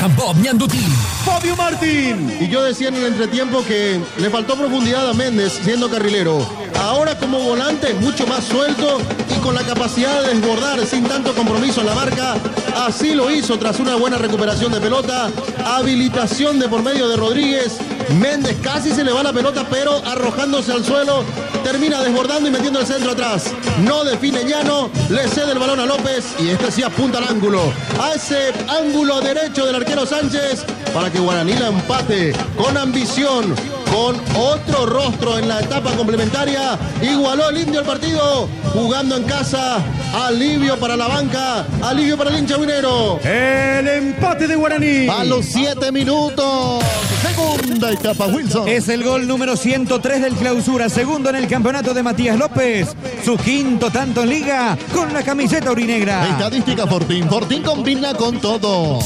Bob Ñanduti. Fabio Martín. Y yo decía en el entretiempo que le faltó profundidad a Méndez siendo carrilero. Ahora como volante mucho más suelto y con la capacidad de desbordar sin tanto compromiso en la marca. Así lo hizo tras una buena recuperación de pelota. Habilitación de por medio de Rodríguez. Méndez casi se le va la pelota, pero arrojándose al suelo termina desbordando y metiendo el centro atrás. No define Llano, le cede el balón a López y este sí apunta al ángulo. A ese ángulo derecho del arquero Sánchez para que Guaraní la empate con ambición, con otro rostro en la etapa complementaria. Igualó el Indio el partido, jugando en casa. Alivio para la banca, alivio para el hincha minero. El empate de Guaraní. A los 7 minutos. Segunda etapa, Wilson. Es el gol número 103 del Clausura, segundo en el campeonato de Matías López. Su quinto tanto en liga con la camiseta aurinegra. Estadística Fortín. Fortín combina con todo.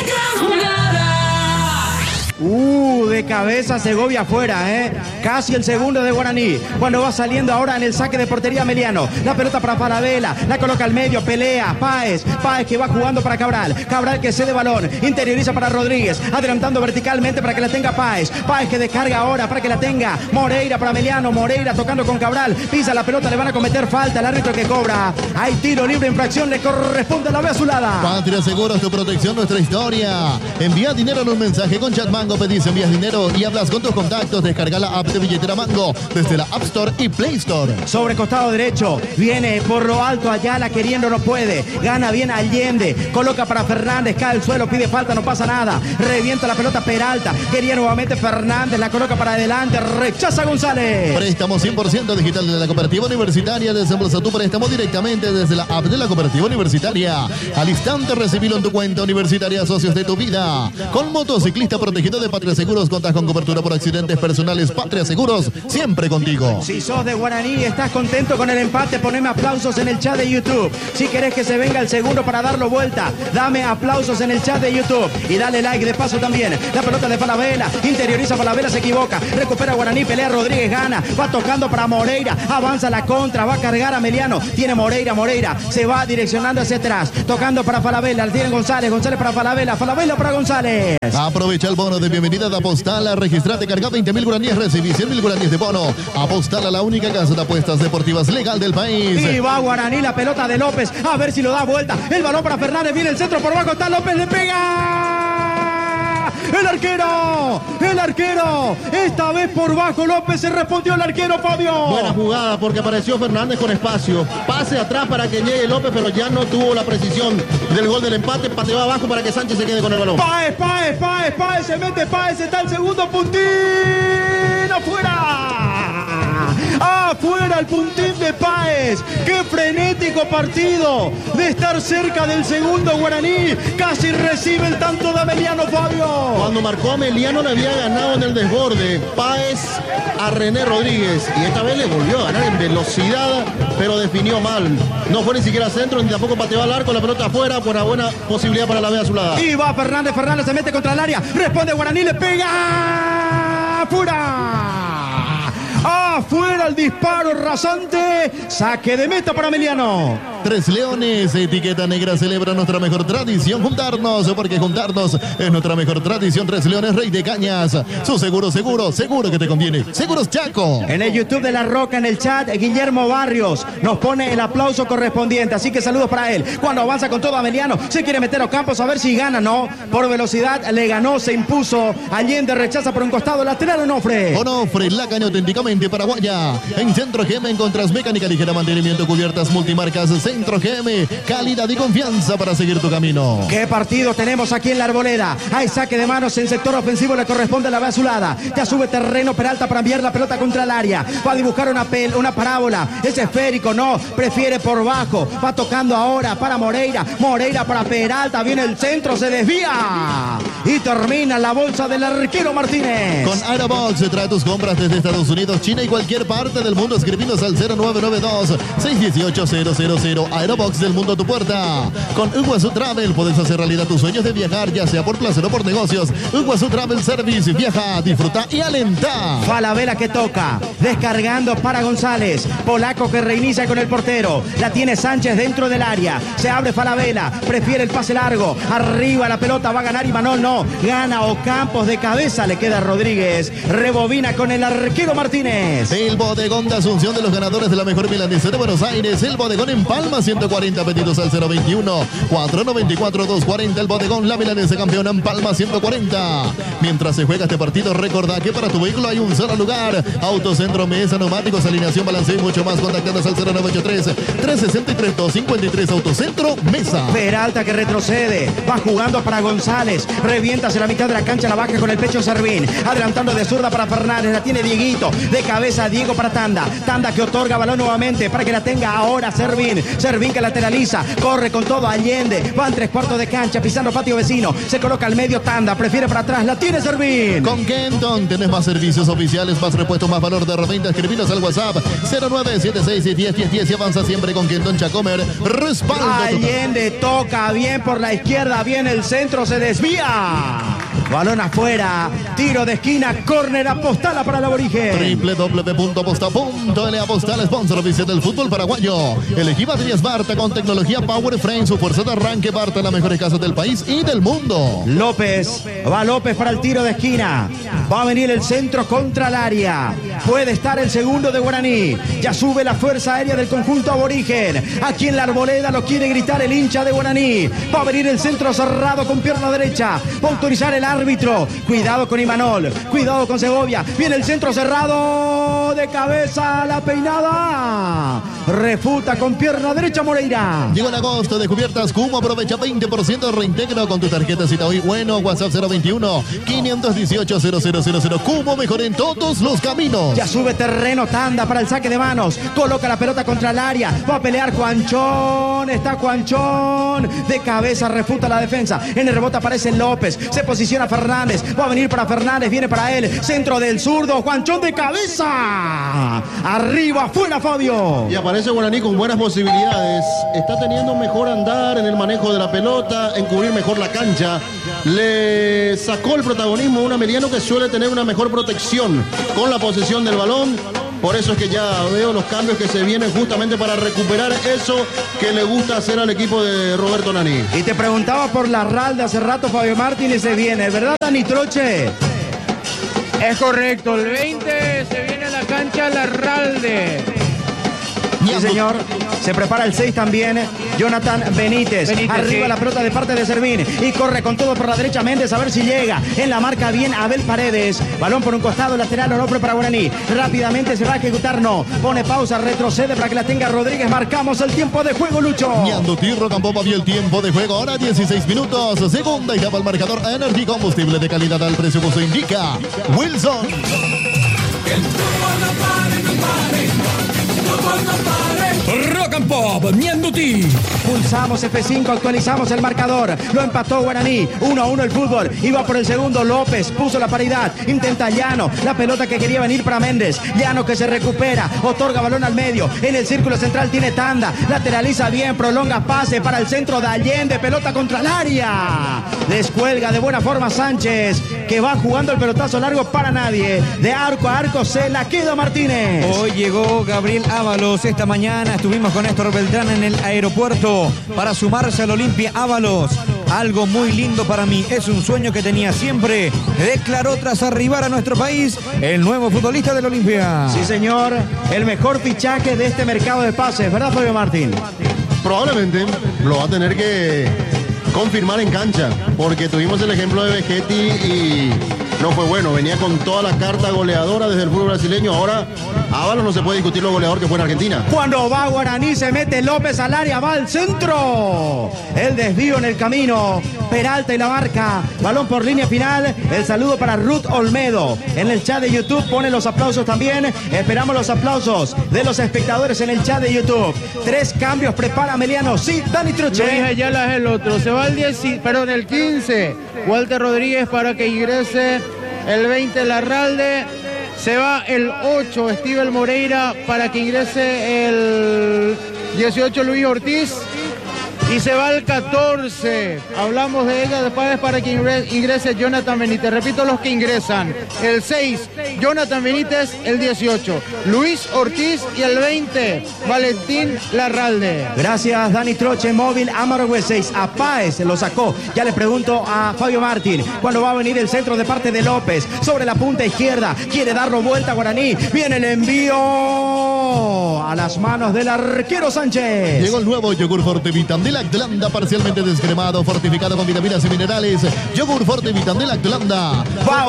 De cabeza Segovia afuera, Casi el segundo de Guaraní. Cuando va saliendo ahora en el saque de portería Meliano. La pelota para Falabella, la coloca al medio, pelea Páez que va jugando para Cabral. Cabral que cede balón, interioriza para Rodríguez, adelantando verticalmente para que la tenga Páez que descarga ahora para que la tenga Moreira para Meliano. Moreira tocando con Cabral, pisa la pelota, le van a cometer falta, el árbitro que cobra. Hay tiro libre, infracción, le corresponde a la B azulada. Patria Seguros, tu protección, nuestra historia. Envía dinero en un mensaje con Chat Mango, pedís, envías dinero y hablas con tus contactos. Descarga la app de billetera Mango desde la App Store y Play Store. Sobre costado derecho, viene por lo alto Ayala, queriendo no puede, gana bien Allende, coloca para Fernández, cae al suelo, pide falta, no pasa nada, revienta la pelota Peralta, quería nuevamente Fernández, la coloca para adelante, rechaza González. Préstamo 100% digital de la Cooperativa Universitaria. Desembolsa tu préstamo directamente desde la app de la Cooperativa Universitaria. Al instante recibilo en tu cuenta universitaria, socios de tu vida. Con motociclista protegido de Patria Seguros, contás con cobertura por accidentes personales. Patria Seguros, siempre contigo. Si sos de Guaraní y estás contento con el empate, poneme aplausos en el chat de YouTube. Si querés que se venga el segundo para darlo vuelta, dame aplausos en el chat de YouTube y dale like de paso también. La pelota de Falabella, interioriza Falabella, se equivoca, recupera Guaraní, pelea Rodríguez, gana, va tocando para Moreira, avanza la contra, va a cargar a Meliano, tiene Moreira, se va direccionando hacia atrás, tocando para Falabella, tiene González para Falabella para González. Aprovecha el bono de bienvenida de Apostal, registrate, carga 20.000 guaraníes, recibí 100.000 guaraníes de bono. Apostal, a la única casa de apuestas deportivas legal del país. Y va Guaraní, la pelota de López, a ver si lo da vuelta, el balón para Fernández, viene el centro por abajo, está López, le pega. El arquero, esta vez por bajo López, se respondió el arquero, Fabio. Buena jugada porque apareció Fernández con espacio. Pase atrás para que llegue López, pero ya no tuvo la precisión del gol del empate. Pateó abajo para que Sánchez se quede con el balón. Páez, se mete Páez, está el segundo puntín, afuera el puntín de Páez. Qué frenético partido de estar cerca del segundo Guaraní, casi recibe el tanto de Meliano, Fabio. Cuando marcó a Meliano le había ganado en el desborde Páez a René Rodríguez y esta vez le volvió a ganar en velocidad, pero definió mal. No fue ni siquiera centro ni tampoco pateó al arco, la pelota afuera, por una buena posibilidad para la B azulada. Y va Fernández se mete contra el área, responde Guaraní, le pega afuera el disparo rasante, saque de meta para Meliano. Tres Leones, etiqueta negra, celebra nuestra mejor tradición, juntarnos, porque juntarnos es nuestra mejor tradición. Tres Leones, Rey de Cañas, su seguro que te conviene. Seguros Chaco. En el YouTube de La Roca, en el chat, Guillermo Barrios nos pone el aplauso correspondiente, así que saludos para él. Cuando avanza con todo a Meliano, se quiere meter a Campos a ver si gana, no, por velocidad le ganó, se impuso. Allende rechaza por un costado, lateral Onofre, la caña auténticamente paraguaya. En Centro GM encontrás mecánica ligera, mantenimiento, cubiertas multimarcas. Centro GM, calidad y confianza para seguir tu camino. ¿Qué partido tenemos aquí en la Arboleda? Hay saque de manos en sector ofensivo, le corresponde a la B azulada. Ya sube terreno Peralta para enviar la pelota contra el área. Va a dibujar una parábola. Es esférico, no, prefiere por bajo. Va tocando ahora para Moreira para Peralta. Viene el centro, se desvía. Y termina la bolsa del arquero Martínez. Con Aerobox, trae tus compras desde Estados Unidos, China y cualquier parte del mundo. Escribinos al 0992-618-000. Aero Aerobox del mundo a tu puerta. Con Iguazú Travel puedes hacer realidad tus sueños de viajar, ya sea por placer o por negocios. Iguazú Travel Service, viaja, disfruta y alenta. Falabella que toca, descargando para González. Polaco que reinicia con el portero. La tiene Sánchez dentro del área. Se abre Falabella, prefiere el pase largo. Arriba la pelota, va a ganar Imanol, no. Gana Ocampos de cabeza, le queda Rodríguez. Rebobina con el arquero Martínez. El bodegón de Asunción de los ganadores de la mejor milanesa de Buenos Aires. El bodegón en Palma, 140 pedidos al 021 494 240. El bodegón, la milanesa campeona en Palma, 140. Mientras se juega este partido, recordá que para tu vehículo hay un solo lugar. Autocentro, mesa, neumáticos, alineación, balanceo y mucho más. Contactanos al 0983 363 253. Autocentro, mesa. Peralta que retrocede, va jugando para González. Revienta hacia la mitad de la cancha, la baja con el pecho Servín. Adelantando de zurda para Fernández, la tiene Dieguito. De cabeza Diego para Tanda. Tanda que otorga balón nuevamente para que la tenga ahora Servín. Servín que lateraliza, corre con todo Allende. Va en 3/4 de cancha, pisando patio vecino. Se coloca al medio Tanda, prefiere para atrás, la tiene Servín. Con Kenton tenés más servicios oficiales, más repuestos, más valor de reventa. Escribinos al WhatsApp 0976101010 y avanza siempre con Kenton Chacomer. Respaldo. Allende toca bien por la izquierda, bien el centro, se desvía. Balón afuera, tiro de esquina, córner, Apostala para el aborigen. www.aposta.l. Apostal, sponsor oficial del fútbol paraguayo. Elegí baterías Barta con tecnología Power Frame, su fuerza de arranque. Barta, las mejores casas del país y del mundo. López, va López para el tiro de esquina. Va a venir el centro contra el área. Puede estar el segundo de Guaraní. Ya sube la fuerza aérea del conjunto aborigen. Aquí en la Arboleda lo quiere gritar el hincha de Guaraní. Va a venir el centro cerrado con pierna derecha. Va a autorizar el árbitro. Cuidado con Imanol. Cuidado con Segovia. Viene el centro cerrado. De cabeza la peinada. Refuta con pierna derecha Moreira. Llegó en agosto de cubiertas Cumo. Aprovecha 20% de reintegro con tu tarjeta Citaoy. Bueno, WhatsApp 021 518 0000. Cumo, mejor en todos los caminos. Ya sube terreno Tanda para el saque de manos. Coloca la pelota contra el área. Va a pelear Juanchón. Está Juanchón. De cabeza refuta la defensa. En el rebote aparece López. Se posiciona Fernández. Va a venir para Fernández. Viene para él. Centro del zurdo. Juanchón de cabeza. Arriba, afuera Fabio. Y aparece Guaraní con buenas posibilidades. Está teniendo mejor andar en el manejo de la pelota, en cubrir mejor la cancha. Le sacó el protagonismo a un Ameliano que suele tener una mejor protección con la posesión del balón. Por eso es que ya veo los cambios que se vienen justamente para recuperar eso que le gusta hacer al equipo de Roberto Nani. Y te preguntaba por la Ralde hace rato, Fabio Martínez se viene, ¿verdad, Dani Troche? Es correcto, el 20 se viene a la cancha Larralde. Sí, señor. Se prepara el 6 también. Jonathan Benítez. Arriba sí. La pelota de parte de Servín. Y corre con todo por la derecha Méndez. A ver si llega. En la marca bien Abel Paredes. Balón por un costado. Lateral Onofre para Guaraní. Rápidamente se va a ejecutar. No. Pone pausa. Retrocede para que la tenga Rodríguez. Marcamos el tiempo de juego, Lucho. Ñando Tirro Campopa vio el tiempo de juego. Ahora 16 minutos. Segunda etapa al marcador. Energy, combustible de calidad al precio que se indica. Wilson. Rock and Pop, Ñandutí. Pulsamos F5, actualizamos el marcador. Lo empató Guaraní. 1-1 el fútbol. Iba por el segundo López. Puso la paridad. Intenta Llano. La pelota que quería venir para Méndez. Llano que se recupera. Otorga balón al medio. En el círculo central tiene Tanda. Lateraliza bien. Prolonga pase para el centro de Allende. Pelota contra el área. Descuelga de buena forma Sánchez, que va jugando el pelotazo largo para nadie. De arco a arco se la queda Martínez. Hoy llegó Gabriel Ábalos. Esta mañana estuvimos con Néstor Beltrán en el aeropuerto para sumarse al Olimpia Ábalos. Algo muy lindo para mí. Es un sueño que tenía siempre. Declaró tras arribar a nuestro país el nuevo futbolista del Olimpia. Sí, señor. El mejor fichaje de este mercado de pases, ¿verdad, Fabio Martín? Probablemente lo va a tener que confirmar en cancha, porque tuvimos el ejemplo de Vegetti y no fue bueno. Venía con toda la carta goleadora desde el fútbol brasileño. Ahora Ábalos no se puede discutir lo goleador que fue en Argentina. Cuando va Guaraní se mete López al área, va al centro. El desvío en el camino. Peralta y la marca. Balón por línea final. El saludo para Ruth Olmedo. En el chat de YouTube pone los aplausos también. Esperamos los aplausos de los espectadores en el chat de YouTube. 3 cambios prepara Meliano. Sí, Dani Troche. Luis Ayala es el otro. Se va el 15. Walter Rodríguez para que ingrese el 20 Larralde. Se va el 8 Steven Moreira para que ingrese el 18 Luis Ortiz. Y se va al 14. Hablamos de ella después para que ingrese Jonathan Benítez. Repito los que ingresan. El 6, Jonathan Benítez. El 18, Luis Ortiz. Y el 20, Valentín Larralde. Gracias, Dani Troche. Móvil Amargue 6. A Páez lo sacó. Ya le pregunto a Fabio Martín cuándo va a venir el centro de parte de López. Sobre la punta izquierda. Quiere darlo vuelta a Guaraní. Viene el envío a las manos del arquero Sánchez. Llegó el nuevo yogur Forte Vitam de Lactolanda, parcialmente descremado, fortificado con vitaminas y minerales. Yogur Forte Vitam de Lactolanda. Va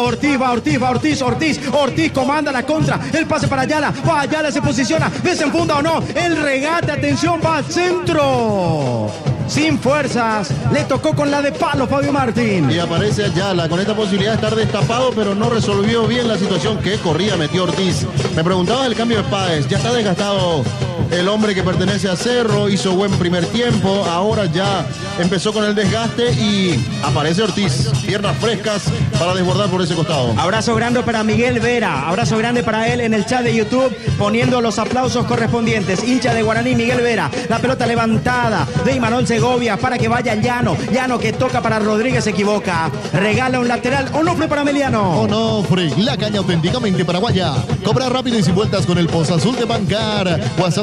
Ortiz comanda la contra. El pase para Ayala. Va Ayala, se posiciona. ¿Desenfunda o no? El regate, atención, va al centro. Sin fuerzas, le tocó con la de palo Fabio Martín. Y aparece Ayala con esta posibilidad de estar destapado, pero no resolvió bien la situación que corría, metió Ortiz. Me preguntaba el cambio de Páez, ya está desgastado el hombre que pertenece a Cerro, hizo buen primer tiempo, ahora ya empezó con el desgaste y aparece Ortiz, piernas frescas para desbordar por ese costado. Abrazo grande para Miguel Vera, abrazo grande para él en el chat de YouTube, poniendo los aplausos correspondientes. Hincha de Guaraní, Miguel Vera, la pelota levantada de Imanol Segovia para que vaya Llano, Llano que toca para Rodríguez, se equivoca, regala un lateral, Onofre para Meliano. Onofre, la caña auténticamente paraguaya, cobra rápido y sin vueltas con el Pozo Azul de Bancar. WhatsApp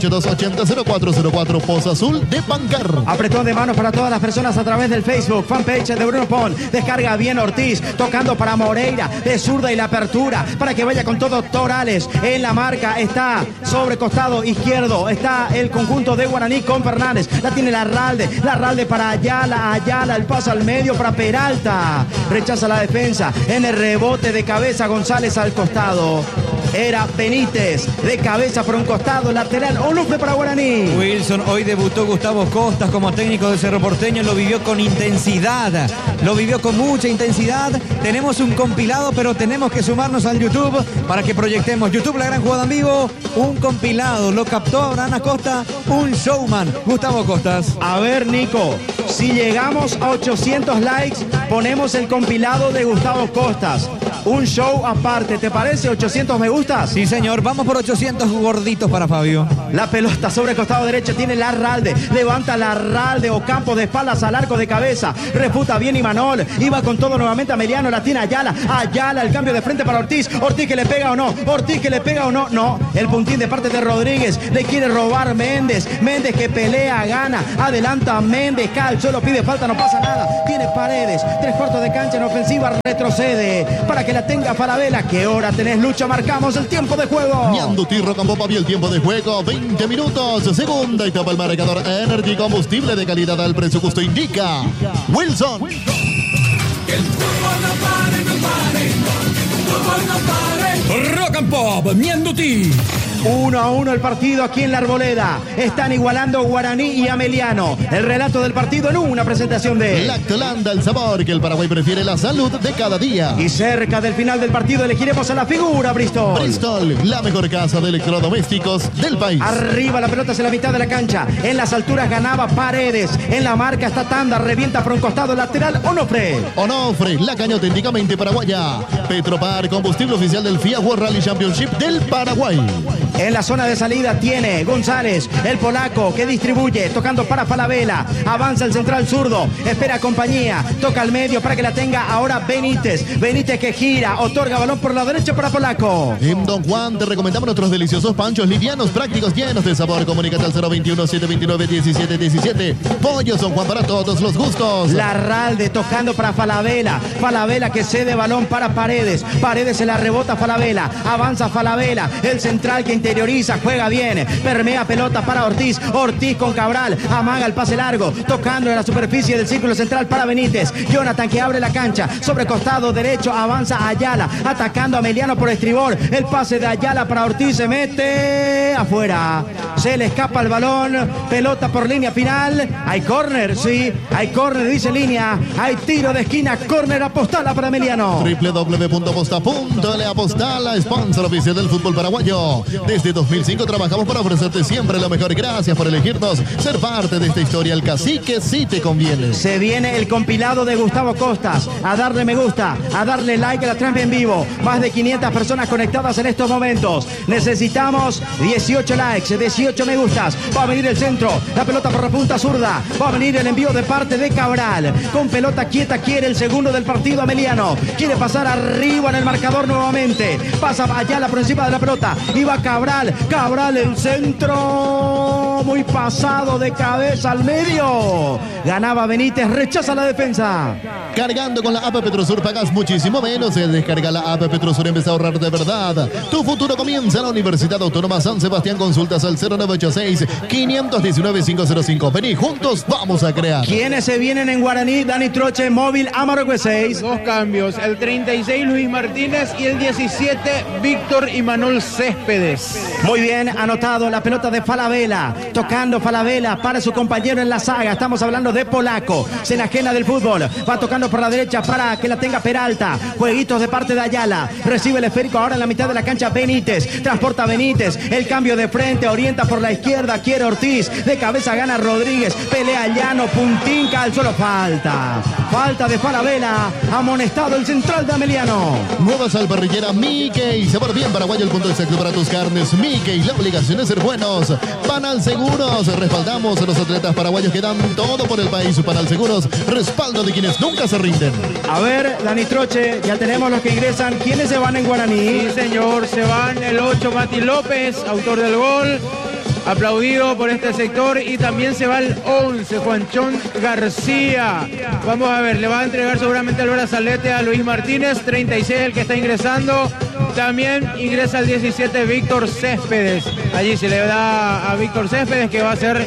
0982800404, Pozo Azul de Bancar. Apretón de manos para todas las personas a través del Facebook, fanpage de Bruno Pon. Descarga bien Ortiz, tocando para Moreira, de zurda y la apertura, para que vaya con todo Torales. En la marca está sobre costado izquierdo, está el conjunto de Guaraní con Fernández. La tiene Larralde para Ayala, el paso al medio para Peralta. Rechaza la defensa, en el rebote de cabeza González al costado. Era Benítez, de cabeza por un costado, lateral, Onofre para Guaraní. Wilson, hoy debutó Gustavo Costas como técnico de Cerro Porteño, lo vivió con intensidad, lo vivió con mucha intensidad. Tenemos un compilado, pero tenemos que sumarnos al YouTube para que proyectemos. YouTube, la gran jugada en vivo, un compilado, lo captó Abraham Acosta, un showman, Gustavo Costas. A ver, Nico, si llegamos a 800 likes, ponemos el compilado de Gustavo Costas. Un show aparte, ¿te parece? 800 me gustas. Sí, señor, vamos por 800 gorditos para Fabio. La pelota sobre costado derecho, tiene Larralde, levanta Larralde, Ocampo de espaldas al arco de cabeza, refuta bien Imanol, iba con todo nuevamente a Meliano, la tiene Ayala, el cambio de frente para Ortiz, Ortiz que le pega o no, no, el puntín de parte de Rodríguez, le quiere robar Méndez que pelea, gana, adelanta Méndez, cae al suelo, pide falta, no pasa nada, tiene Paredes, 3/4 de cancha en ofensiva, retrocede, para que la tenga Falabella. ¿Qué hora tenés, Lucho? Marcamos el tiempo de juego. Ñanduti Rocampopa vio el tiempo de juego, 20 minutos, segunda etapa, el marcador Energy, combustible de calidad al precio justo, indica Wilson. Que el fútbol no pare, fútbol no pare. Rock and Pop, Ñanduti. 1-1 el partido aquí en la Arboleda. Están igualando Guaraní y Ameliano. El relato del partido en una presentación de Lactolanda, el sabor que el Paraguay prefiere, la salud de cada día. Y cerca del final del partido elegiremos a la figura Bristol. Bristol, la mejor casa de electrodomésticos del país. Arriba la pelota hacia la mitad de la cancha. En las alturas ganaba Paredes. En la marca está Tanda, revienta por un costado lateral Onofre. Onofre, la caña auténticamente paraguaya. Petropar, combustible oficial del FIA World Rally Championship del Paraguay. En la zona de salida tiene González, el polaco que distribuye, tocando para Falabella. Avanza el central zurdo, espera compañía, toca al medio para que la tenga ahora Benítez. Benítez que gira, otorga balón por la derecha para Polaco. En Don Juan te recomendamos nuestros deliciosos panchos livianos, prácticos, llenos de sabor. Comunícate al 021-729-1717. Pollos Don Juan para todos los gustos. Larralde tocando para Falabella. Falabella que cede balón para Paredes. Paredes se la rebota Falabella. Avanza Falabella, el central que interioriza, juega bien, permea pelota para Ortiz, Ortiz con Cabral, amaga el pase largo, tocando en la superficie del círculo central para Benítez, Jonathan que abre la cancha, sobre costado derecho, avanza Ayala, atacando a Meliano por estribor, el pase de Ayala para Ortiz, se mete afuera, se le escapa el balón, pelota por línea final, hay córner, sí, hay córner, dice línea, hay tiro de esquina, córner, apostala para Meliano. www.aposta.le, Apostala, sponsor oficial del fútbol paraguayo. Desde 2005 trabajamos para ofrecerte siempre lo mejor. Gracias por elegirnos, ser parte de esta historia. El Cacique sí te conviene. Se viene el compilado de Gustavo Costas. A darle me gusta, a darle like a la transmisión en vivo. Más de 500 personas conectadas en estos momentos. Necesitamos 18 likes, 18 me gustas. Va a venir el centro, la pelota por la punta zurda. Va a venir el envío de parte de Cabral. Con pelota quieta quiere el segundo del partido Ameliano. Quiere pasar arriba en el marcador nuevamente. Pasa Ayala por encima de la pelota. Y va Cabral. Cabral el centro. Muy pasado de cabeza al medio. Ganaba Benítez, rechaza la defensa. Cargando con la app Petrosur pagas muchísimo menos. Descarga la app Petrosur, empieza a ahorrar de verdad. Tu futuro comienza en la Universidad Autónoma San Sebastián. Consultas al 0986-519-505. Vení, juntos vamos a crear. ¿Quiénes se vienen en Guaraní? Dani Troche, Móvil, Amargo 6. Dos cambios, el 36 Luis Martínez y el 17 Víctor Imanol Céspedes. Muy bien, anotado la pelota de Falabella. Tocando Falabella para su compañero en la saga. Estamos hablando de Polaco. Se enajena del fútbol. Va tocando por la derecha para que la tenga Peralta. Jueguitos de parte de Ayala. Recibe el esférico ahora en la mitad de la cancha Benítez. Transporta Benítez. El cambio de frente. Orienta por la izquierda. Quiere Ortiz. De cabeza gana Rodríguez. Pelea Llano. Puntín. Al suelo. Falta. Falta de Falabella. Amonestado el central de Ameliano. Nueva salparrillera Mickey. Sabor bien paraguayo, el punto exacto para tus carnes. Mickey, la obligación es ser buenos. Panal Seguros. Respaldamos a los atletas paraguayos que dan todo por el país. Panal Seguros, respaldo de quienes nunca se rinden. A ver, Dani Troche, ya tenemos los que ingresan. ¿Quiénes se van en Guaraní? Sí, señor, se van el 8 Mati López, autor del gol. Aplaudido por este sector, y también se va el 11 Juanchón García. Vamos a ver, le va a entregar seguramente el brazalete a Luis Martínez, 36 el que está ingresando. También ingresa el 17 Víctor Céspedes. Allí se le da a Víctor Céspedes, que va a hacer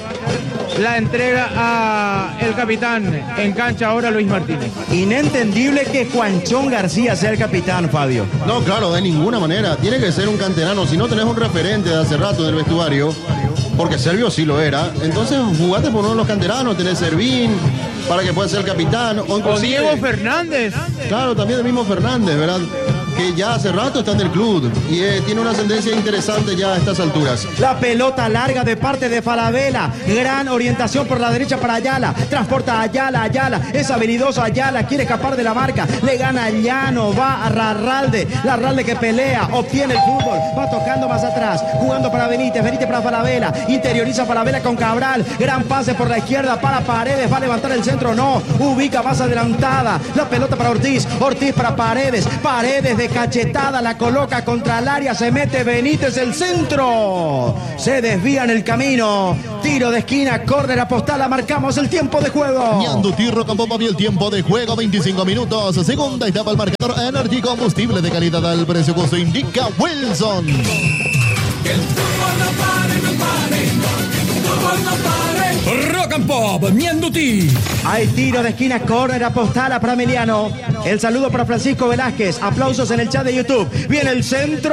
la entrega a el capitán en cancha ahora, Luis Martínez. Inentendible que Juanchón García sea el capitán, Fabio. No, claro, de ninguna manera. Tiene que ser un canterano. Si no tenés un referente de hace rato en el vestuario, porque Servio sí lo era, entonces jugate por uno de los canteranos. Tenés Servín para que pueda ser el capitán. O Diego Fernández. Claro, también el mismo Fernández, ¿verdad? Que ya hace rato está en el club y tiene una ascendencia interesante ya a estas alturas. La pelota larga de parte de Falabella. Gran orientación por la derecha para Ayala. Transporta a Ayala. Ayala es habilidoso. Ayala quiere escapar de la marca. Le gana a Llano. Va a Larralde. Larralde que pelea. Obtiene el fútbol. Va tocando más atrás. Jugando para Benítez. Benítez para Falabella. Interioriza Falabella con Cabral. Gran pase por la izquierda para Paredes. Va a levantar el centro. No. Ubica más adelantada. La pelota para Ortiz. Ortiz para Paredes. Paredes de cachetada la coloca contra el área. Se mete Benítez, el centro. Se desvía en el camino. Tiro de esquina, córner a Postala. Marcamos el tiempo de juego. Ñandutí Rocambó vio el tiempo de juego, 25 minutos. Segunda etapa, el marcador Energy, combustible de calidad al precio justo, indica Wilson. Que el fútbol no pare, no pare. Que el fútbol no pare. Rock and Pop, Ñandutí. Hay tiro de esquina, córner a Postala para Emiliano. El saludo para Francisco Velázquez. Aplausos en el chat de YouTube. Viene el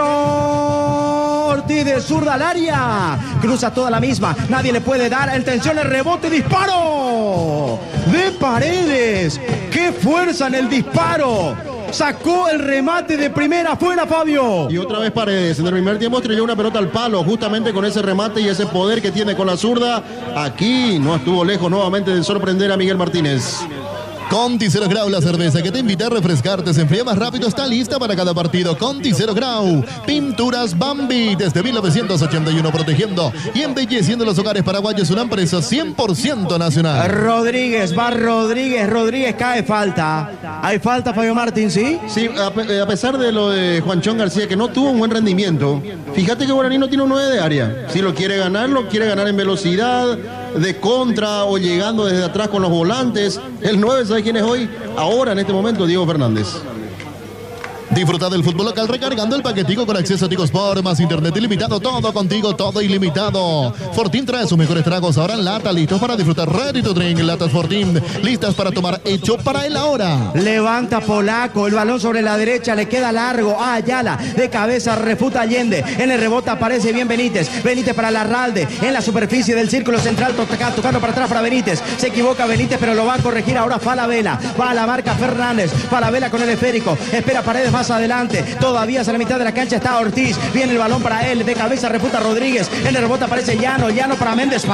centro. Ortiz de zurda al área. Cruza toda la misma. Nadie le puede dar. Atención, el rebote, disparo de Paredes. ¡Qué fuerza en el disparo! Sacó el remate de primera fuera, Fabio. Y otra vez Paredes. En el primer tiempo estrelló una pelota al palo, justamente con ese remate y ese poder que tiene con la zurda. Aquí no estuvo lejos nuevamente de sorprender a Miguel Martínez. Conti Cero Grau, la cerveza que te invita a refrescarte, se enfría más rápido, está lista para cada partido. Conti Cero Grau, Pinturas Bambi, desde 1981, protegiendo y embelleciendo los hogares paraguayos, una empresa 100% nacional. Rodríguez, va Rodríguez, Rodríguez cae, falta. Hay falta, Fabio Martín, ¿sí? Sí, a pesar de lo de Juanchón García, que no tuvo un buen rendimiento, fíjate que Guaraní no tiene un 9 de área. Si lo quiere ganar en velocidad, de contra o llegando desde atrás con los volantes. El 9, ¿sabe quién es hoy? Ahora, en este momento, Diego Fernández. Disfruta del fútbol local recargando el paquetico con acceso a Tigo Sport, más internet ilimitado, todo contigo, todo ilimitado. Fortín trae sus mejores tragos ahora en lata, listos para disfrutar. Ready to drink, latas Fortín, listas para tomar, hecho para él ahora. Levanta Polaco, el balón sobre la derecha, le queda largo a Ayala, de cabeza refuta Allende, en el rebote aparece bien Benítez, Benítez para Larralde, en la superficie del círculo central, tocando para atrás para Benítez, se equivoca Benítez, pero lo va a corregir ahora Falabella, va a la marca Fernández, Falabella con el esférico, espera Paredes, más adelante. Todavía hacia la mitad de la cancha está Ortiz. Viene el balón para él. De cabeza refuta Rodríguez. En el rebote aparece Llano. Llano para Méndez.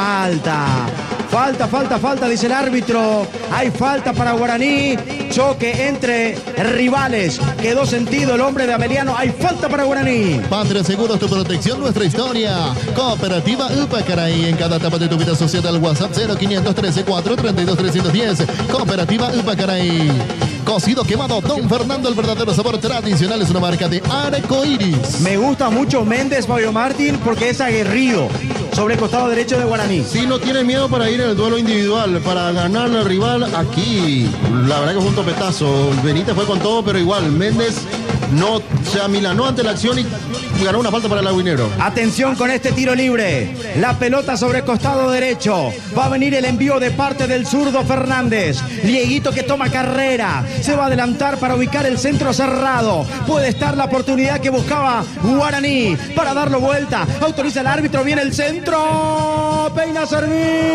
Falta, dice el árbitro. Hay falta para Guaraní. Choque entre rivales. Quedó sentido el hombre de Ameliano. Hay falta para Guaraní. Patria Seguros, tu protección, nuestra historia. Cooperativa Upacaray. En cada etapa de tu vida social al WhatsApp 0513 432 310. Cooperativa Upacaray. Cocido quemado Don Fernando, el verdadero sabor tradicional, es una marca de Arcoiris. Me gusta mucho Méndez, Fabio Martín, porque es aguerrido sobre el costado derecho de Guaraní. Si no tiene miedo para ir en el duelo individual, para ganarle al rival aquí. La verdad que fue un topetazo. Benítez fue con todo, pero igual Méndez no se amilanó ante la acción y ganó una falta para el aguinero. Atención con este tiro libre. La pelota sobre el costado derecho. Va a venir el envío de parte del zurdo Fernández. Dieguito que toma carrera. Se va a adelantar para ubicar el centro cerrado. Puede estar la oportunidad que buscaba Guaraní para darlo vuelta. Autoriza el árbitro. Viene el centro. Peina Servín.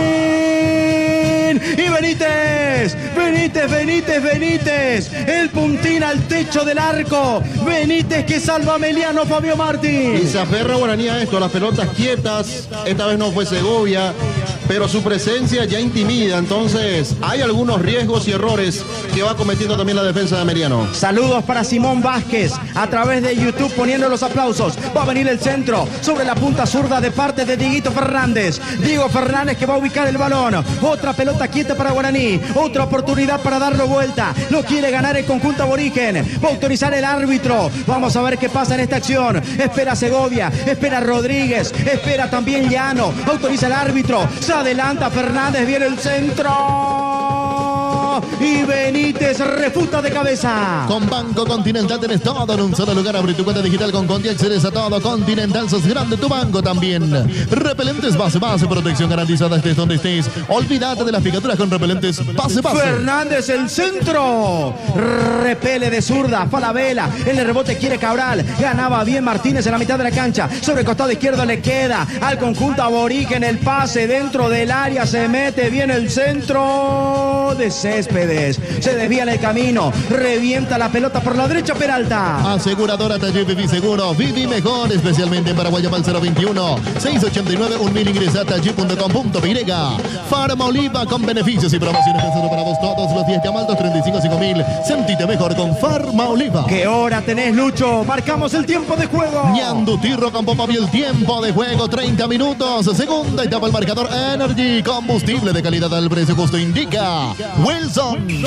Y Benítez. El puntín al techo del arco. Benítez que salva a Meliano, Fabio Martín. Y se aferra Guaraní a esto, a las pelotas quietas. Esta vez no fue Segovia, pero su presencia ya intimida. Entonces hay algunos riesgos y errores que va cometiendo también la defensa de Ameliano. Saludos para Simón Vázquez a través de YouTube poniendo los aplausos. Va a venir el centro sobre la punta zurda de parte de Dieguito Fernández. Diego Fernández que va a ubicar el balón. Otra pelota quieta para Guaraní. Otra oportunidad para darlo vuelta. Lo quiere ganar el conjunto aborigen. Va a autorizar el árbitro. Vamos a ver qué pasa en esta acción. Espera Segovia. Espera Rodríguez. Espera también Llano. Autoriza el árbitro. Se adelanta Fernández. Viene el centro. Y Benítez refuta de cabeza. Con Banco Continental tenés todo en un solo lugar. Abre tu cuenta digital con Conti, accedes a todo. Continental, sos grande tu banco también. Repelentes base, protección garantizada estés donde estés. Olvídate de las picaduras con repelentes base. Fernández el centro. Repele de zurda, Falabella. En el rebote quiere Cabral. Ganaba bien Martínez en la mitad de la cancha. Sobre el costado izquierdo le queda al conjunto aborigen el pase dentro del área. Se mete bien el centro de Céspedes. Se desvía en el camino. Revienta la pelota por la derecha Peralta. Aseguradora Taller Viví Seguro. Viví mejor, especialmente en Paraguay al 021 689 1000. Ingresa a taller.com.py. Farma Oliva con beneficios y promociones pensando para vos todos los días. Llama al 235-5000. Sentite mejor con Farma Oliva. ¿Qué hora tenés, Lucho? Marcamos el tiempo de juego. Ñandutirro Campo Papi, el tiempo de juego 30 minutos. Segunda etapa el marcador Energy. Combustible de calidad al precio justo indica Wilson. Que el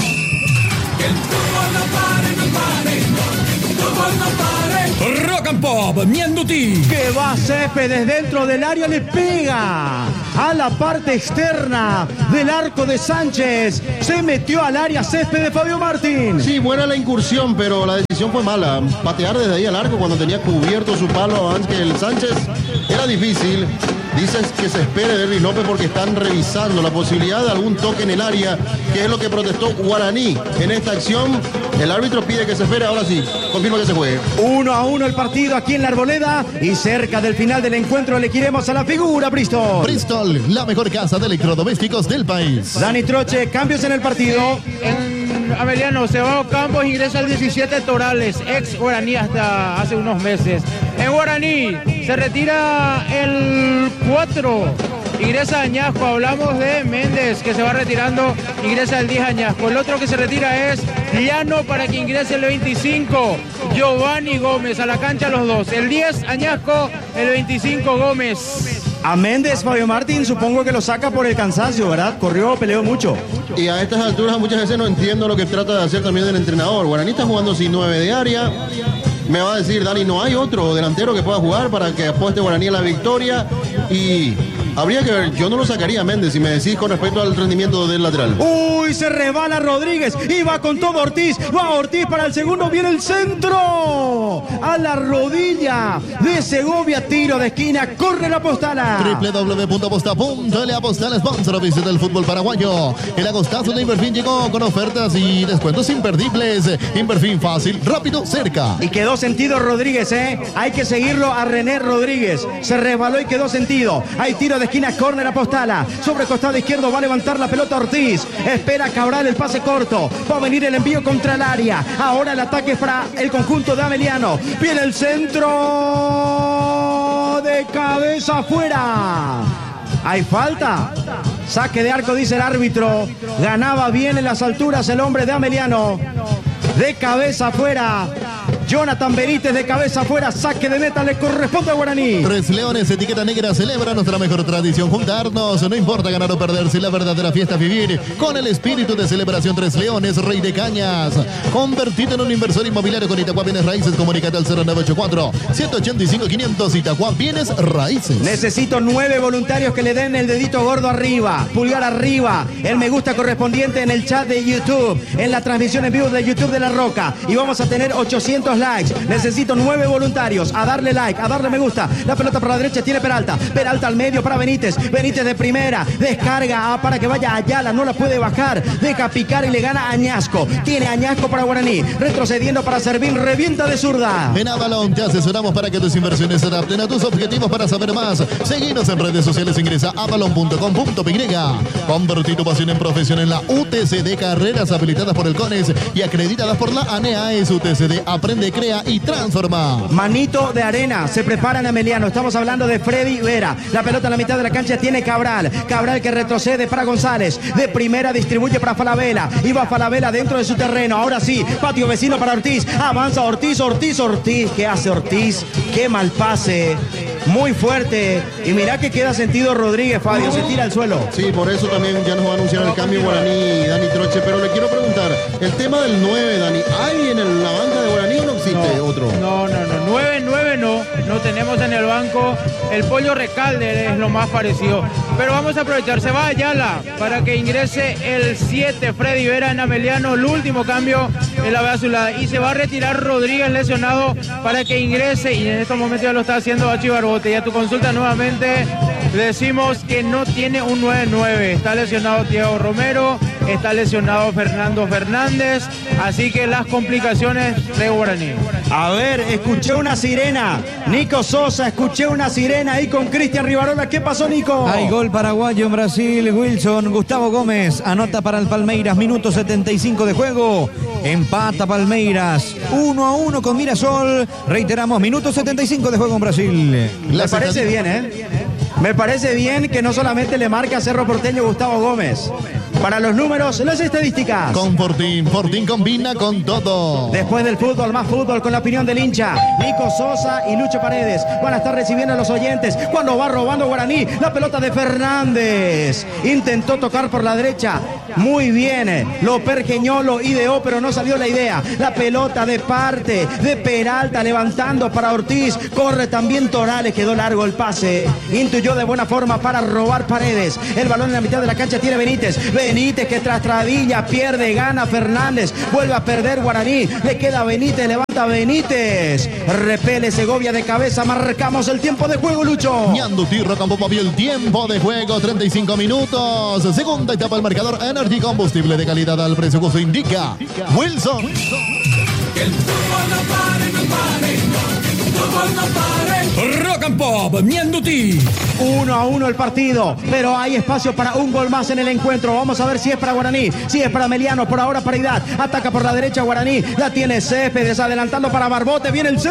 fútbol no pare, no pare. El fútbol no pare. Rock and Pop, Ñandutí. Que va Céspedes dentro del área, le pega a la parte externa del arco de Sánchez. Se metió al área Céspedes, Fabio Martín. Sí, buena la incursión, pero la decisión fue mala. Patear desde ahí al arco cuando tenía cubierto su palo Ángel Sánchez era difícil. Dices que se espere de Luis López porque están revisando la posibilidad de algún toque en el área, que es lo que protestó Guaraní en esta acción. El árbitro pide que se espere, ahora sí, confirma que se juegue. 1-1 el partido aquí en la Arboleda y cerca del final del encuentro le queremos a la figura Bristol. Bristol, la mejor casa de electrodomésticos del país. Dani Troche, cambios en el partido. En Ameliano, Cebado Campos ingresa al 17 Torales, ex Guaraní hasta hace unos meses. En Guaraní se retira el 4, ingresa Añasco. Hablamos de Méndez que se va retirando, ingresa el 10 Añasco. El otro que se retira es Llano para que ingrese el 25, Giovanni Gómez a la cancha los dos. El 10 Añasco, el 25 Gómez. A Méndez, Fabio Martín, supongo que lo saca por el cansancio, ¿verdad? Corrió, peleó mucho. Y a estas alturas muchas veces no entiendo lo que trata de hacer también el entrenador. Guaraní está jugando sin 9 de área. Me va a decir, Dani, no hay otro delantero que pueda jugar para que apueste Guaraní a la victoria. Y habría que ver, yo no lo sacaría a Méndez si me decís con respecto al rendimiento del lateral. Uy, se resbala Rodríguez y va con todo Ortiz. Va Ortiz para el segundo, viene el centro. A la rodilla de Segovia, tiro de esquina, corre la Postala. www.aposta.l. Apostal, sponsor oficial del fútbol paraguayo. El agostazo de Inverfin llegó con ofertas y descuentos imperdibles. Inverfin fácil, rápido, cerca. Y quedó sentido Rodríguez, ¿eh? Hay que seguirlo a René Rodríguez. Se resbaló y quedó sentido. Hay tiro de esquina, córner Apostala. Sobre costado izquierdo va a levantar la pelota Ortiz. Espera Cabral el pase corto. Va a venir el envío contra el área. Ahora el ataque es para el conjunto de Ameliano. Viene el centro de cabeza afuera. Hay falta. Saque de arco, dice el árbitro. Ganaba bien en las alturas el hombre de Ameliano. De cabeza afuera. Jonathan Benítez de cabeza afuera, saque de meta, le corresponde a Guaraní. Tres Leones, etiqueta negra, celebra nuestra mejor tradición, juntarnos, no importa ganar o perder, si la verdadera fiesta es vivir, con el espíritu de celebración. Tres Leones, Rey de Cañas, convertido en un inversor inmobiliario con Itaqua Bienes Raíces, comunícate al 0984-185-500, Itaqua Bienes Raíces. Necesito 9 voluntarios que le den el dedito gordo arriba, pulgar arriba, el me gusta correspondiente en el chat de YouTube, en la transmisión en vivo de YouTube de La Roca, y vamos a tener 800 likes. Necesito 9 voluntarios a darle like, a darle me gusta. La pelota por la derecha tiene Peralta. Peralta al medio para Benítez. Benítez de primera. Descarga para que vaya Ayala. No la puede bajar. Deja picar y le gana a Añasco. Tiene Añasco para Guaraní. Retrocediendo para Servín. Revienta de zurda. En Avalon te asesoramos para que tus inversiones se adapten a tus objetivos. Para saber más, seguinos en redes sociales. Ingresa a avalon.com.py. Convertí tu pasión en profesión en la UTCD. Carreras habilitadas por el CONES y acreditadas por la ANEAES. UTCD aprende, crea y transforma. Manito de arena, se prepara en Ameliano. Estamos hablando de Freddy Vera. La pelota en la mitad de la cancha tiene Cabral. Cabral que retrocede para González. De primera distribuye para Falabella. Iba Falabella dentro de su terreno. Ahora sí, patio vecino para Ortiz. Avanza Ortiz. ¿Qué hace Ortiz? Qué mal pase. Muy fuerte. Y mirá que queda sentido Rodríguez, Fabio. Se tira al suelo. Sí, por eso también ya nos va a anunciar el cambio Guaraní, Dani Troche. Pero le quiero preguntar, el tema del 9, Dani, ¿hay en la banca de Guaraní o no existe otro? No. 9 no tenemos en el banco. El Pollo Recalde es lo más parecido. Pero vamos a aprovechar, se va Ayala para que ingrese el 7, Freddy Vera en Ameliano, el último cambio en la B azulada. Y se va a retirar Rodríguez lesionado para que ingrese, y en estos momentos ya lo está haciendo Bachi Barbote. Y a tu consulta nuevamente decimos que no tiene un 9-9. Está lesionado Diego Romero, está lesionado Fernando Fernández, así que las complicaciones de Guaraní. A ver, escuché una sirena. Nico Sosa, escuché una sirena ahí con Cristian Rivarola. ¿Qué pasó, Nico? Hay gol paraguayo en Brasil. Wilson Gustavo Gómez anota para el Palmeiras. Minuto 75 de juego. Empata Palmeiras 1-1 con Mirasol. Reiteramos, minuto 75 de juego en Brasil. Me parece bien, ¿eh? Me parece bien que no solamente le marca a Cerro Porteño Gustavo Gómez. Para los números, las estadísticas. Con Fortín combina con todo. Después del fútbol, más fútbol con la opinión del hincha. Nico Sosa y Lucho Paredes van a estar recibiendo a los oyentes cuando va robando Guaraní. La pelota de Fernández. Intentó tocar por la derecha. Muy bien. Lo pergeñó, lo ideó, pero no salió la idea. La pelota de parte de Peralta levantando para Ortiz. Corre también Torales. Quedó largo el pase. Intuyó de buena forma para robar Paredes. El balón en la mitad de la cancha tiene Benítez. Benítez que tras Tradilla pierde, gana Fernández, vuelve a perder Guaraní, le queda Benítez, levanta Benítez, repele Segovia de cabeza, marcamos el tiempo de juego, Lucho. Ñanduti Rocampo movió el tiempo de juego, 35 minutos, segunda etapa del marcador, Energy combustible de calidad al precio que se indica Wilson. Que el fútbol no pare, no pare, que el fútbol no pare. Rock and Pop, Ñanduti. 1-1 el partido, pero hay espacio para un gol más en el encuentro. Vamos a ver si es para Guaraní, si es para Ameliano. Por ahora paridad, ataca por la derecha Guaraní, la tiene Céspedes adelantando para Barbote, viene el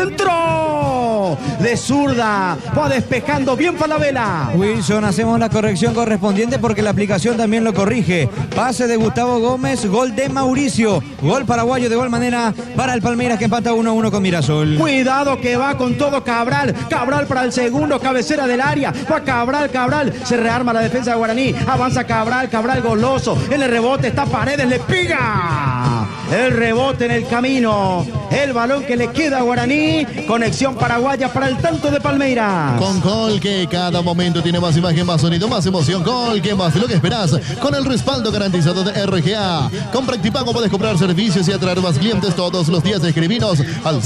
centro de zurda, va despejando bien Falabella. Wilson, hacemos la corrección correspondiente porque la aplicación también lo corrige. Pase de Gustavo Gómez, gol de Mauricio, gol paraguayo de igual manera para el Palmeiras que empata 1-1 con Mirasol. Cuidado que va con todo Cabral para el segundo, cabecera del área, va Cabral, se rearma la defensa de Guaraní, avanza Cabral goloso, en el rebote está Paredes, le pega, el rebote en el camino, el balón que le queda a Guaraní, conexión paraguaya para el tanto de Palmeiras. Con Colque, cada momento tiene más imagen, más sonido, más emoción. Colque, más de lo que esperas, con el respaldo garantizado de RGA. Con Practipago puedes comprar servicios y atraer más clientes todos los días. Escribinos al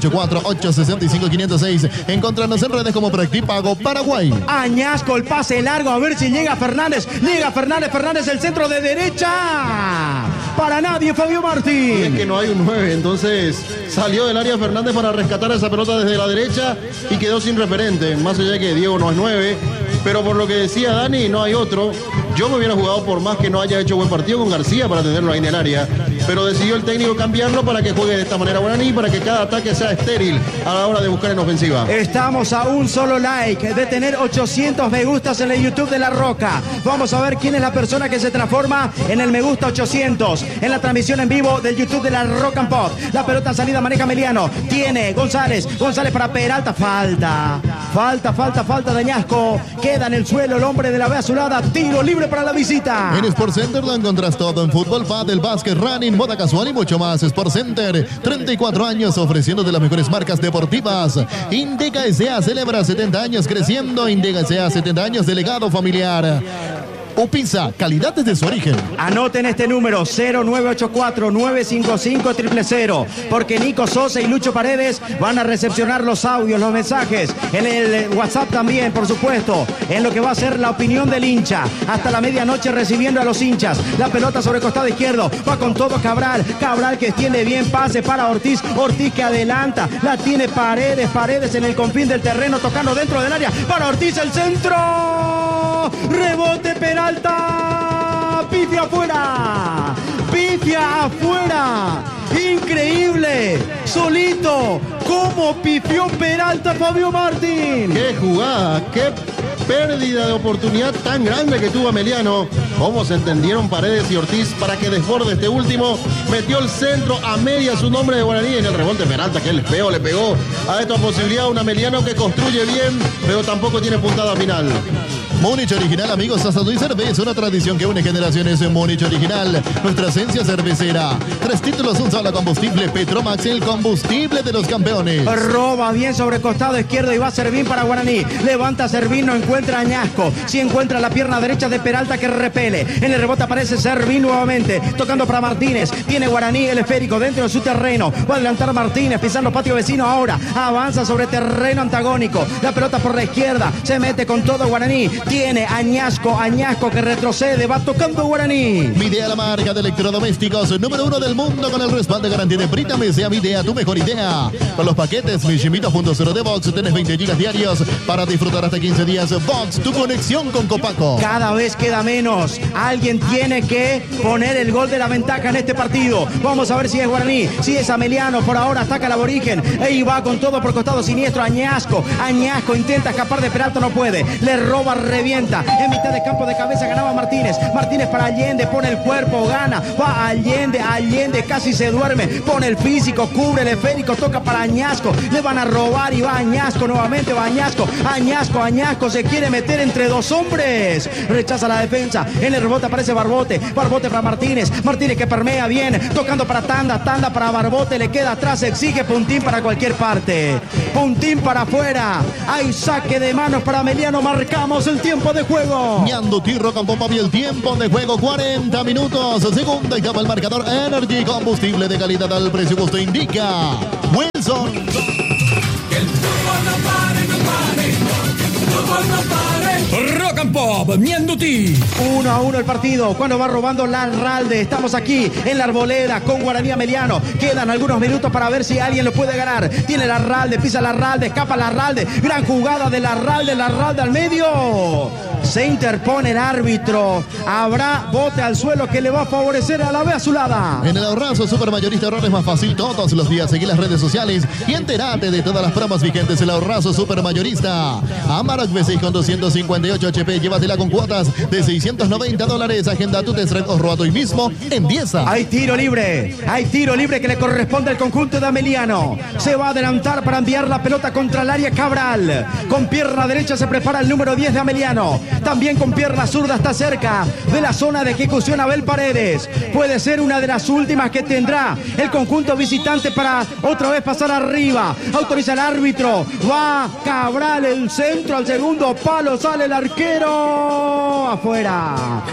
0984-865-506. Encontrarnos en redes como Practipago Paraguay. Añasco, el pase largo, a ver si llega Fernández, Fernández el centro de derecha, para nadie Fabio Martín. Es que no hay un 9, entonces salió del área Fernández para rescatar esa pelota desde la derecha y quedó sin referente, más allá de que Diego no es 9, pero por lo que decía Dani, no hay otro. Yo me hubiera jugado por más que no haya hecho buen partido con García para tenerlo ahí en el área, pero decidió el técnico cambiarlo para que juegue de esta manera Guaraní, para que cada ataque sea estéril a la hora de buscar en ofensiva. Estamos a un solo like de tener 800 me gustas en el YouTube de La Roca. Vamos a ver quién es la persona que se transforma en el me gusta 800 en la transmisión en vivo del YouTube de La Rock and Pop. La pelota en salida maneja Meliano. Tiene González para Peralta. Falta de Añasco. Queda en el suelo el hombre de la B azulada. Tiro libre para la visita. En Sport Center lo encontrás todo en fútbol, pádel, básquet, running, moda casual y mucho más. Sport Center, 34 años ofreciendo de las mejores marcas deportivas. Indega S.A. celebra 70 años creciendo. Indega S.A. 70 años de legado familiar. Upisa, calidad desde su origen. Anoten este número 0984-955-000, porque Nico Sosa y Lucho Paredes van a recepcionar los audios, los mensajes, en el WhatsApp también, por supuesto, en lo que va a ser la opinión del hincha, hasta la medianoche recibiendo a los hinchas. La pelota sobre el costado izquierdo, va con todo Cabral que extiende bien, pase para Ortiz que adelanta, la tiene Paredes en el confín del terreno, tocando dentro del área, para Ortiz el centro, rebote Peralta, pifia afuera, increíble, solito, cómo pifió Peralta Fabio Martín. Qué jugada, qué pérdida de oportunidad tan grande que tuvo Meliano. Cómo se entendieron Paredes y Ortiz para que desborde este último, metió el centro a media su nombre de Guaraní en el rebote Peralta, que él feo le pegó a esta posibilidad un Meliano que construye bien, pero tampoco tiene puntada final. Múnich Original, amigos, Asado y Cerveza, una tradición que une generaciones en Múnich Original. Nuestra esencia cervecera. 3 títulos, un solo combustible. Petromax, el combustible de los campeones. Roba bien sobre el costado izquierdo y va Servín para Guaraní. Levanta Servín, no encuentra Añasco. Sí encuentra la pierna derecha de Peralta que repele. En el rebote aparece Servín nuevamente. Tocando para Martínez. Tiene Guaraní el esférico dentro de su terreno. Va a adelantar Martínez, pisando patio vecino ahora. Avanza sobre terreno antagónico. La pelota por la izquierda. Se mete con todo Guaraní. Tiene Añasco que retrocede, va tocando Guaraní. Midea, la marca de electrodomésticos número 1 del mundo, con el respaldo de garantía de Brita Mesea. Midea, tu mejor idea. Con los paquetes Mijimito.0 de Box tenés 20 gigas diarios para disfrutar hasta 15 días. Box, tu conexión con Copaco. Cada vez queda menos. Alguien tiene que poner el gol de la ventaja en este partido. Vamos a ver si es Guaraní, si es Ameliano. Por ahora ataca el aborigen. Y va con todo por costado siniestro. Añasco intenta escapar de Peralta, no puede. Le roba, revienta. En mitad de campo de cabeza ganaba Martínez para Allende, pone el cuerpo, gana. Va Allende casi se duerme. Pone el físico, cubre el esférico, toca para Añasco. Le van a robar y va Añasco nuevamente. Va Añasco se quiere meter entre dos hombres. Rechaza la defensa. En el rebote aparece Barbote para Martínez que permea bien. Tocando para Tanda para Barbote. Le queda atrás, exige puntín para cualquier parte. Puntín para afuera. Hay saque de manos para Meliano. Marcamos el tiempo de juego. Ñandutí Rock and Pop y el tiempo de juego 40 minutos. Segunda etapa, el marcador Energy, combustible de calidad al precio que usted indica. Wilson. Que el fútbol no pare, que el fútbol no pare. Rock and Pop, Ñandutí. 1-1 el partido. Cuando va robando Larralde. Estamos aquí en la Arboleda con Guaraní Meliano. Quedan algunos minutos para ver si alguien lo puede ganar. Tiene Larralde, pisa Larralde, escapa Larralde. Gran jugada de Larralde al medio. Se interpone el árbitro. Habrá bote al suelo que le va a favorecer a la B azulada. En el Ahorrazo Supermayorista ahorrar es más fácil todos los días. Seguí las redes sociales y entérate de todas las promos vigentes. El Ahorrazo Supermayorista. Amarok V6 con 258 HP. Llévatela con cuotas de $690. Agenda tu test drive o roba hoy mismo en Dieza. Hay tiro libre que le corresponde al conjunto de Ameliano. Se va a adelantar para enviar la pelota contra el área Cabral. Con pierna derecha se prepara el número 10 de Ameliano. También con pierna zurda está cerca de la zona de ejecución Abel Paredes. Puede ser una de las últimas que tendrá el conjunto visitante para otra vez pasar arriba. Autoriza el árbitro. Va Cabral, el centro al segundo palo. Sale el arquero. Afuera.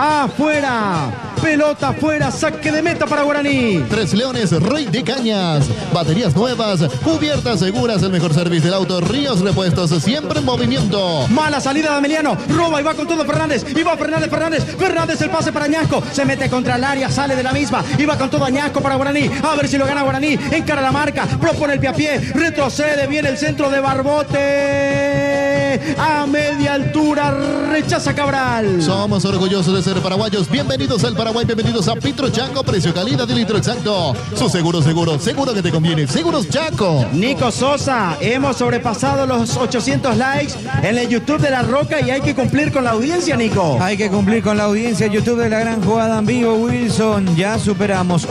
Pelota afuera, saque de meta para Guaraní. Tres Leones, Rey de Cañas. Baterías nuevas, cubiertas seguras, el mejor servicio del auto. Ríos Repuestos, siempre en movimiento. Mala salida de Ameliano, roba y va con todo Fernández. Y va Fernández, el pase para Añasco. Se mete contra el área, sale de la misma. Y va con todo Añasco para Guaraní. A ver si lo gana Guaraní. Encara la marca, propone el pie a pie. Retrocede, viene el centro de Barbote. viene a media altura, rechaza Cabral. Somos orgullosos de ser paraguayos. Bienvenidos al Paraguay, bienvenidos a Petro Chaco, precio calidad de litro exacto. Su seguro que te conviene. Seguros Chaco. Nico Sosa, hemos sobrepasado los 800 likes en el YouTube de La Roca y hay que cumplir con la audiencia, Nico. Hay que cumplir con la audiencia. YouTube de la gran jugada en vivo, Wilson. Ya superamos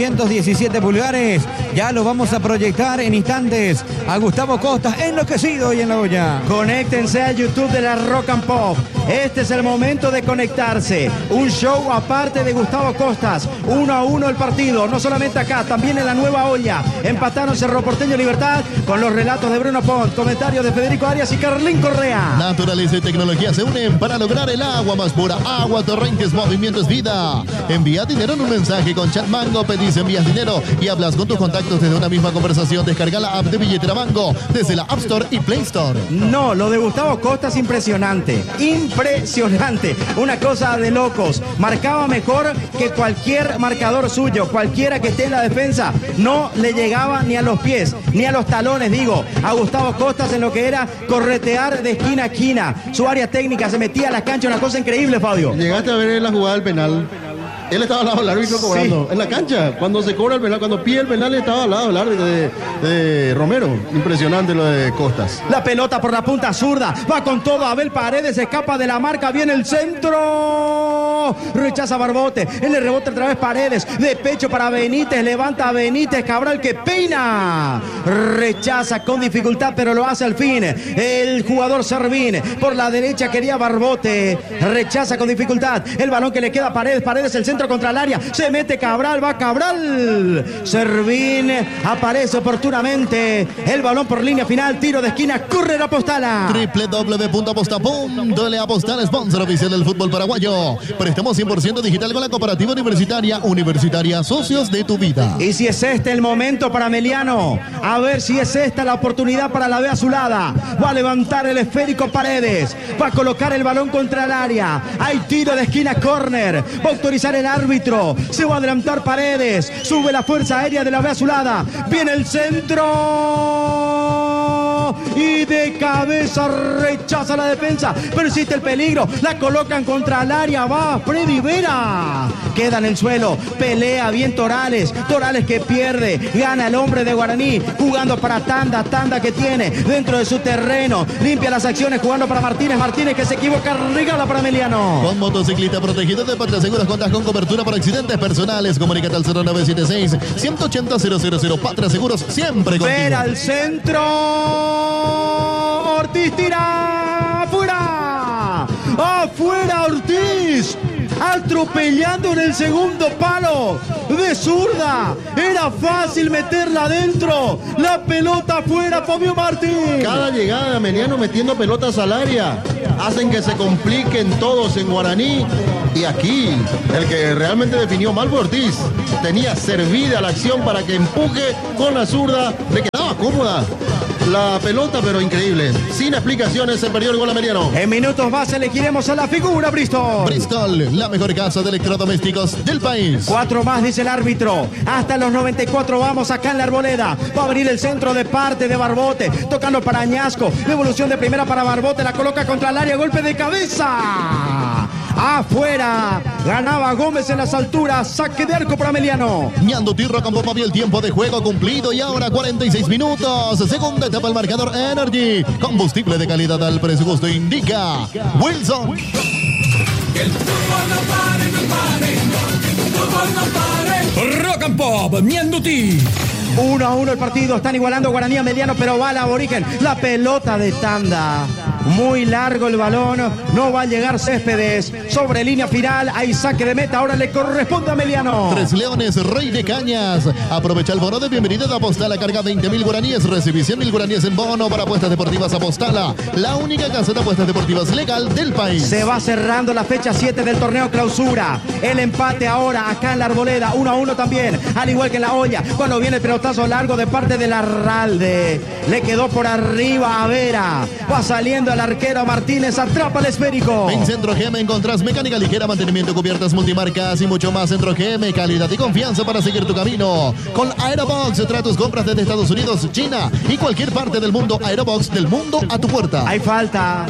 817 pulgares. Ya lo vamos a proyectar en instantes a Gustavo Costas, enloquecido hoy en la olla. Conéctense al YouTube de La Rock and Pop. Este es el momento de conectarse. Un show aparte de Gustavo Costas. 1-1 el partido. No solamente acá, también en la nueva olla. Empataron Cerro Porteño Libertad con los relatos de Bruno Pont, comentarios de Federico Arias y Carlín Correa. Naturaleza y tecnología se unen para lograr el agua más pura. Agua Torrentes, movimiento es vida. Envía dinero en un mensaje con Chat Mango. Pedís, envías dinero y hablas con tus contactos desde una misma conversación. Descarga la app de Billetera Mango desde la App Store y Play Store. No, lo de Gustavo Costa es impresionante. Impresionante. Una cosa de locos. Marcaba mejor que cualquier marcador suyo. Cualquiera que esté en la defensa. No le llegaba ni a los pies, ni a los talones, digo, a Gustavo Costas en lo que era corretear de esquina a esquina. Su área técnica se metía a las canchas. Una cosa increíble, Fabio. Llegaste a ver la jugada del penal. Él estaba al lado del árbitro cobrando. Sí. En la cancha, cuando se cobra el penal, cuando pide el penal, estaba al lado del árbitro de Romero. Impresionante lo de Costas. La pelota por la punta zurda. Va con todo Abel Paredes, escapa de la marca. Viene el centro. Rechaza Barbote. En el rebote otra vez Paredes. De pecho para Benítez. Levanta a Benítez. Cabral que peina. Rechaza con dificultad, pero lo hace al fin. El jugador Servín. Por la derecha quería Barbote. Rechaza con dificultad. El balón que le queda a Paredes. Paredes el centro contra el área, se mete Cabral, va Cabral, Servín aparece oportunamente, el balón por línea final, tiro de esquina, corre la Apostala. www.aposta.le Apostal, sponsor oficial del fútbol paraguayo. Préstamo 100% digital con la Cooperativa Universitaria, socios de tu vida. Y si es este el momento para Meliano, a ver si es esta la oportunidad para la B azulada, va a levantar el esférico Paredes, va a colocar el balón contra el área, hay tiro de esquina, córner, va a autorizar el árbitro, se va a adelantar Paredes, sube la fuerza aérea de la B azulada, viene el centro y de cabeza rechaza la defensa, pero existe el peligro, la colocan contra el área, va Freddy Vera, queda en el suelo, pelea bien Torales que pierde, gana el hombre de Guaraní, jugando para Tanda que tiene dentro de su terreno, limpia las acciones jugando para Martínez que se equivoca, regala para Emiliano. Con motociclista protegido de Patria Seguros cuentas con cobertura por accidentes personales. Comunícate al 0976-180-000. Patria Seguros siempre contigo. Ver al centro. Ortiz tira. ¡Afuera! ¡Afuera Ortiz! Atropellando en el segundo palo de zurda. Era fácil meterla adentro. La pelota afuera, Fabio Martín. Cada llegada de Meliano metiendo pelotas al área hacen que se compliquen todos en Guaraní. Y aquí, el que realmente definió mal fue Ortiz. Tenía servida la acción para que empuje con la zurda. Le quedaba cómoda la pelota, pero increíble. Sin explicaciones se perdió el gol americano. En minutos más elegiremos a la figura Bristol. Bristol, la mejor casa de electrodomésticos del país. 4 más, dice el árbitro. Hasta los 94 vamos acá en la Arboleda. Va a abrir el centro de parte de Barbote. Tocando para Añasco. Devolución de primera para Barbote. La coloca contra el área. Golpe de cabeza. Afuera. Ganaba Gómez en las alturas. Saque de arco para Meliano. Ñando Tirro con Popa, el tiempo de juego cumplido. Y ahora 46 minutos. Segunda etapa el marcador Energy. Combustible de calidad al presupuesto indica Wilson. Que el fútbol no pare, no pare. El fútbol no pare. Rock and Pop, Mianduti. 1-1 el partido, están igualando Guaraní a Meliano, pero va al aborigen, la pelota de Tanda, muy largo el balón, no va a llegar Céspedes, sobre línea final, hay saque de meta, ahora le corresponde a Meliano. Tres Leones, Rey de Cañas, aprovecha el bono de bienvenida de Apostala, carga 20.000 guaraníes, recibe 100.000 guaraníes en bono para apuestas deportivas Apostala, la única casa de apuestas deportivas legal del país. Se va cerrando la fecha 7 del torneo clausura, el empate ahora acá en la Arboleda, 1-1 también, al igual que en la olla, cuando viene el pelotazo largo de parte de Larralde, le quedó por arriba a Vera, va saliendo al arquero Martínez, atrapa el esférico. En Centro GM encontrás mecánica ligera, mantenimiento, cubiertas multimarcas y mucho más. Centro GM, calidad y confianza para seguir tu camino. Con Aerobox, trae tus compras desde Estados Unidos, China y cualquier parte del mundo. Aerobox, del mundo a tu puerta. Hay falta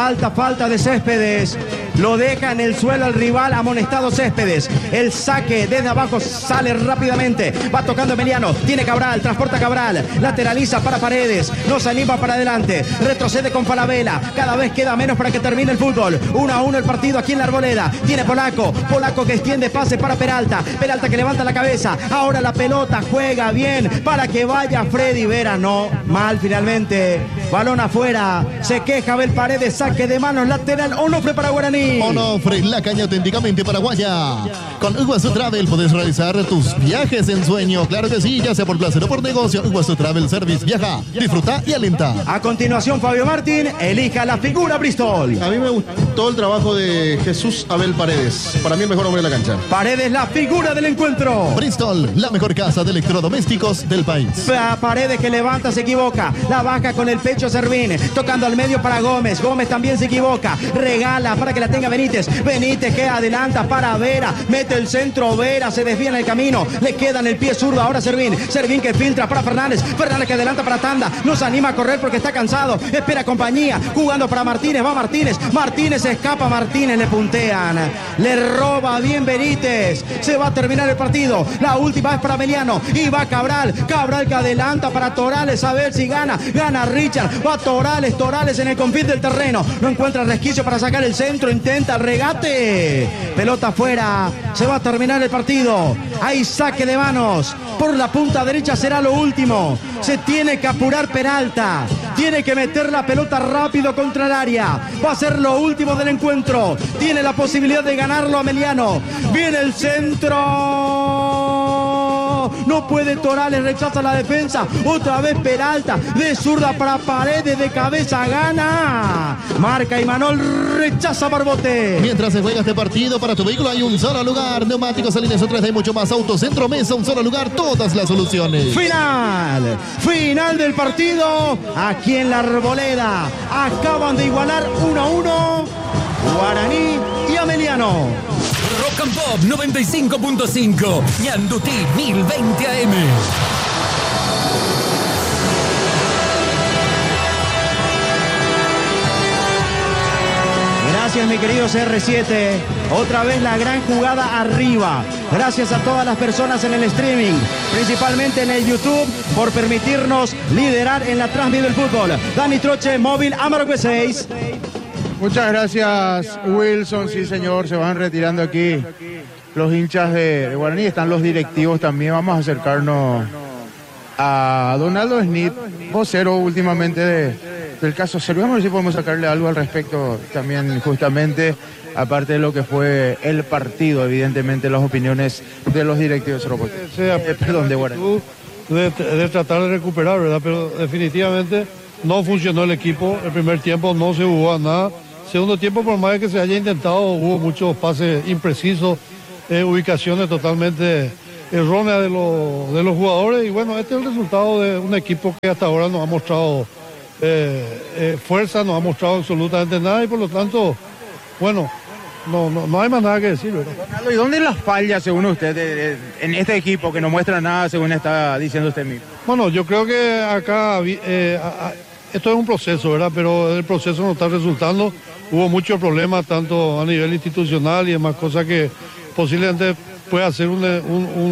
de Céspedes. Lo deja en el suelo el rival, amonestado Céspedes. El saque desde abajo sale rápidamente. Va tocando Emiliano. Tiene Cabral, transporta Cabral. Lateraliza para Paredes. No se anima para adelante. Retrocede con Falabella. Cada vez queda menos para que termine el fútbol. 1-1 el partido aquí en la Arboleda. Tiene Polaco. Polaco que extiende pase para Peralta. Peralta que levanta la cabeza. Ahora la pelota juega bien para que vaya Freddy Vera. No, mal finalmente. Balón afuera. Se queja Abel Paredes. Saque de manos lateral. Onofre para Guaraní. Onofre, la caña auténticamente paraguaya. Con Iguazú Travel puedes realizar tus viajes en sueño. Claro que sí, ya sea por placer o por negocio. Iguazú Travel Service. Viaja, disfruta y alenta. A continuación, Fabio Martín elija la figura Bristol. A mí me gustó el trabajo de Jesús Abel Paredes. Para mí el mejor hombre de la cancha. Paredes, la figura del encuentro. Bristol, la mejor casa de electrodomésticos del país. Paredes que levanta, se equivoca. La baja con el pecho Servín. Tocando al medio para Gómez. Gómez también se equivoca. Regala para que la tenga Benítez. Benítez que adelanta para Vera. Mete el centro Vera. Se desvía en el camino. Le queda en el pie zurdo. Ahora Servín. Servín que filtra para Fernández. Fernández que adelanta para Tanda. No se anima a correr porque está cansado. Espera compañía. Jugando para Martínez. Va Martínez. Martínez escapa. Martínez le puntean. Le roba bien Benítez. Se va a terminar el partido. La última es para Emiliano. Y va Cabral. Cabral que adelanta para Torales. A ver si gana. Gana Richard. Va Torales. Torales en el confín del terreno. No encuentra resquicio para sacar el centro. Intenta el regate. Pelota afuera. Se va a terminar el partido. Hay saque de manos. Por la punta derecha será lo último. Se tiene que apurar Peralta. Tiene que meter la pelota rápido contra el área. Va a ser lo último del encuentro. Tiene la posibilidad de ganarlo Emiliano. Viene el centro. No puede Torales, rechaza la defensa. Otra vez Peralta. De zurda para Paredes, de cabeza gana. Marca Imanol, rechaza Barbote. Mientras se juega este partido, para tu vehículo hay un solo lugar. Neumáticos, Salines, otras hay mucho más. Autocentro Mesa, un solo lugar, todas las soluciones. Final del partido. Aquí en la Arboleda. Acaban de igualar 1-1 Guaraní y Ameliano. Rock and Pop 95.5, Ñandutí 1020 AM. Gracias mi querido CR7, otra vez la gran jugada arriba. Gracias a todas las personas en el streaming, principalmente en el YouTube, por permitirnos liderar en la transmisión del fútbol. Dani Troche, móvil Amargo 6. Muchas gracias Wilson, sí señor, se van retirando aquí los hinchas de Guaraní, están los directivos también. Vamos a acercarnos a Donaldo Smith, vocero últimamente del caso Servín. Vamos a ver si podemos sacarle algo al respecto también, justamente, aparte de lo que fue el partido, evidentemente las opiniones de los directivos de Guaraní. De tratar de recuperar, ¿verdad? Pero definitivamente no funcionó el equipo. El primer tiempo no se jugó a nada. Segundo tiempo, por más que se haya intentado, hubo muchos pases imprecisos, ubicaciones totalmente erróneas de los jugadores. Y bueno, este es el resultado de un equipo que hasta ahora no ha mostrado fuerza, no ha mostrado absolutamente nada. Y por lo tanto, bueno, no hay más nada que decir, ¿verdad? ¿Y dónde las fallas, según usted, en este equipo que no muestra nada, según está diciendo usted mismo? Bueno, yo creo que acá esto es un proceso, ¿verdad? Pero el proceso no está resultando. Hubo muchos problemas, tanto a nivel institucional y demás cosas que posiblemente puede hacer una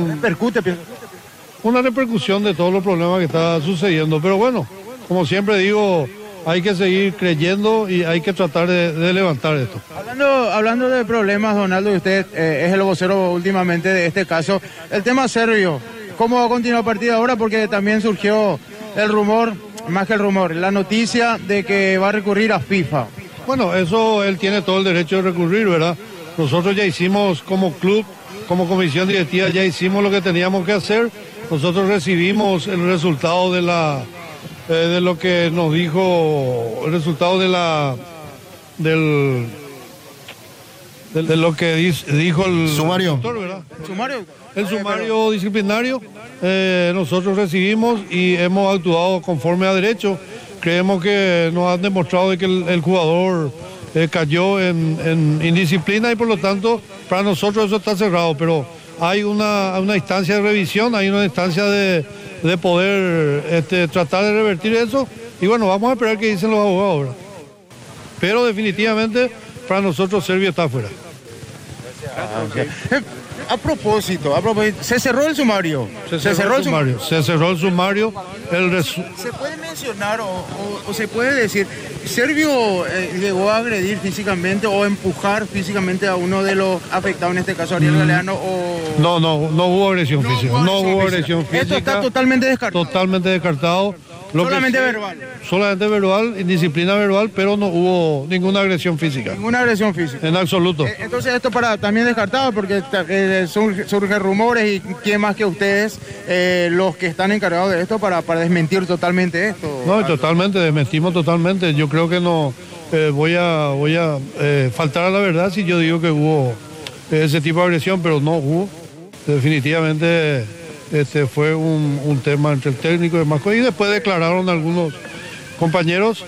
repercusión de todos los problemas que está sucediendo. Pero bueno, como siempre digo, hay que seguir creyendo y hay que tratar de levantar esto. Hablando de problemas, Donaldo, y usted es el vocero últimamente de este caso, el tema serbio, ¿cómo va a continuar el partido ahora? Porque también surgió el rumor, más que el rumor, la noticia de que va a recurrir a FIFA. Bueno, eso él tiene todo el derecho de recurrir, ¿verdad? Nosotros ya hicimos como club, como comisión directiva, ya hicimos lo que teníamos que hacer. Nosotros recibimos el resultado de lo que nos dijo, el resultado de lo que dijo el sumario. Doctor, ¿verdad? El sumario disciplinario. Nosotros recibimos y hemos actuado conforme a derecho. creemos que nos han demostrado de que el jugador cayó en indisciplina y por lo tanto para nosotros eso está cerrado, pero hay una instancia de revisión, hay una instancia de poder tratar de revertir eso y bueno, vamos a esperar qué dicen los abogados ahora. Pero definitivamente para nosotros Servio está afuera. A propósito, se cerró el sumario. Se cerró el sumario. ¿Se puede mencionar o se puede decir, Servio llegó a agredir físicamente o empujar físicamente a uno de los afectados, en este caso Ariel Galeano? No hubo agresión física. No hubo agresión física. Esto está totalmente descartado. Totalmente descartado. Solamente verbal. Solamente verbal, indisciplina verbal, pero no hubo ninguna agresión física. Ninguna agresión física. En absoluto. Entonces esto para también descartado, porque surgen rumores y quién más que ustedes, los que están encargados de esto, para desmentir totalmente esto. No, totalmente, desmentimos totalmente. Yo creo que no voy a faltar a la verdad si yo digo que hubo ese tipo de agresión, pero no hubo. Definitivamente fue un tema entre el técnico y demás cosas, y después declararon algunos compañeros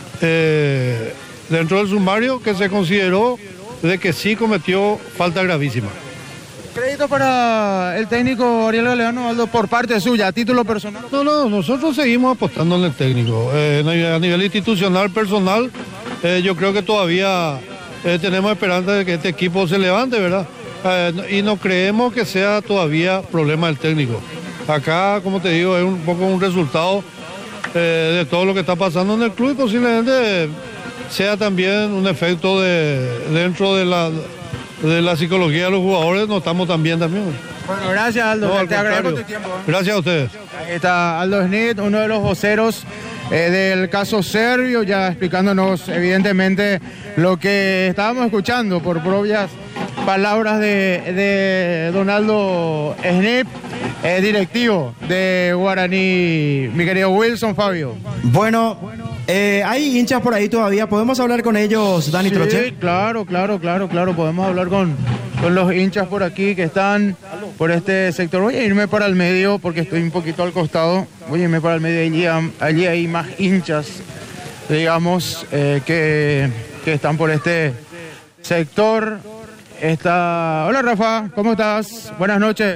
dentro del sumario que se consideró de que sí cometió falta gravísima. ¿Crédito para el técnico Ariel Galeano, Aldo, por parte suya, a título personal? No, nosotros seguimos apostando en el técnico. A nivel institucional, personal, yo creo que todavía tenemos esperanza de que este equipo se levante, ¿verdad? Y no creemos que sea todavía problema del técnico. Acá, como te digo, es un poco un resultado de todo lo que está pasando en el club y posiblemente sea también un efecto dentro de la psicología de los jugadores, no estamos tan bien también. Bueno, gracias Aldo, te agradezco tu tiempo. Gracias a ustedes. Ahí está Aldo Schnitt, uno de los voceros del caso Servio, ya explicándonos evidentemente lo que estábamos escuchando por propias palabras de don Aldo Schnitt, directivo de Guaraní. Mi querido Wilson, Fabio. Bueno, hay hinchas por ahí todavía, ¿podemos hablar con ellos, Dani Troche? Sí, claro, podemos hablar con los hinchas por aquí que están por este sector. Voy a irme para el medio porque estoy un poquito al costado, voy a irme para el medio, allí hay más hinchas, digamos, que están por este sector. Hola Rafa, ¿cómo estás? Buenas noches.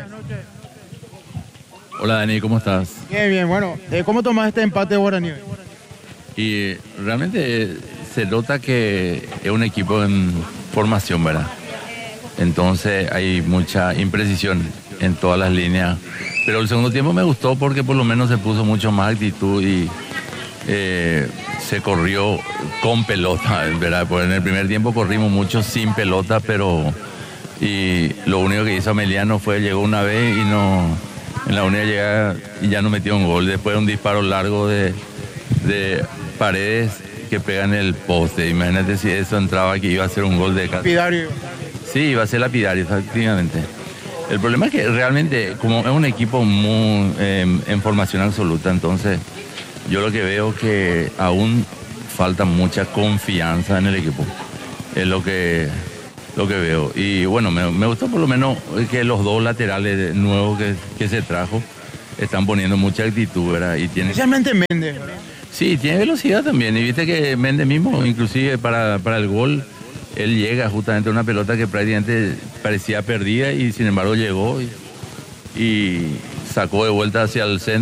Hola Dani, ¿cómo estás? Bien, bueno, ¿cómo tomas este empate de Guaraní? Y realmente se nota que es un equipo en formación, ¿verdad? Entonces hay mucha imprecisión en todas las líneas. Pero el segundo tiempo me gustó porque por lo menos se puso mucho más actitud y se corrió con pelota, ¿verdad? Porque en el primer tiempo corrimos mucho sin pelota, y lo único que hizo Meliano fue llegó una vez y en la única llegada y ya no metió un gol. Después un disparo largo de Paredes que pega en el poste. Imagínate si eso entraba, que iba a ser un gol de... Lapidario. Sí, iba a ser lapidario, efectivamente. El problema es que realmente, como es un equipo muy en formación absoluta, entonces yo lo que veo que aún falta mucha confianza en el equipo. Es lo que veo. Y bueno, me gustó por lo menos que los dos laterales nuevos que se trajo están poniendo mucha actitud, ¿verdad? Y tiene... Especialmente Méndez, ¿verdad? Sí, tiene velocidad también. Y viste que Méndez mismo, inclusive para el gol, él llega justamente a una pelota que prácticamente parecía perdida y sin embargo llegó y sacó de vuelta hacia el centro.